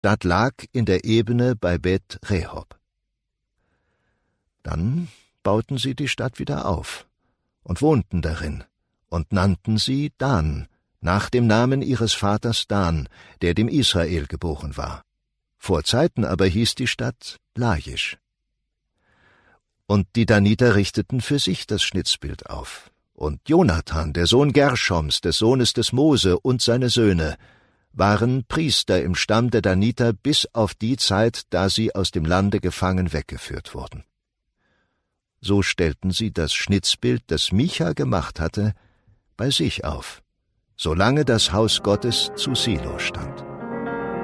Stadt lag in der Ebene bei Beth Rehob. Dann bauten sie die Stadt wieder auf und wohnten darin und nannten sie Dan, nach dem Namen ihres Vaters Dan, der dem Israel geboren war. Vor Zeiten aber hieß die Stadt Lachisch. Und die Daniter richteten für sich das Schnitzbild auf. Und Jonathan, der Sohn Gerschoms, des Sohnes des Mose, und seine Söhne waren Priester im Stamm der Daniter bis auf die Zeit, da sie aus dem Lande gefangen weggeführt wurden. So stellten sie das Schnitzbild, das Micha gemacht hatte, bei sich auf, solange das Haus Gottes zu Silo stand.